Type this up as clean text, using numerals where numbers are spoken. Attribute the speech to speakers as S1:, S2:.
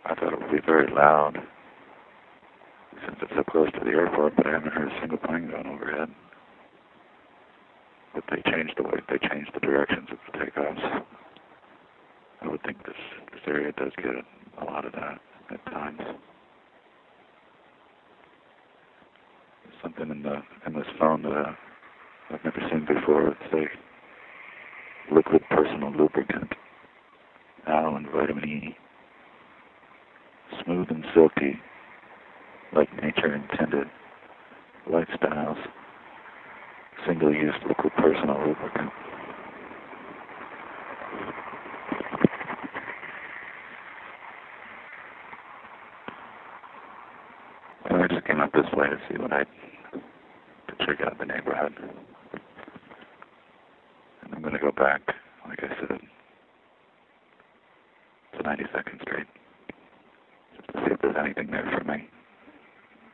S1: I thought it would be very loud since it's so close to the airport, but I haven't heard a single plane going overhead. But they changed the directions of the takeoffs. I would think this area does get a lot of that at times. There's something in this phone that I've never seen before. It's a liquid personal lubricant, aloe and vitamin E, smooth and silky, like nature intended. Lifestyles, single-use liquid personal lubricant. And I just came up this way to see to check out the neighborhood. And I'm going to go back, like I said, to 92nd Street, just to see if there's anything there for me.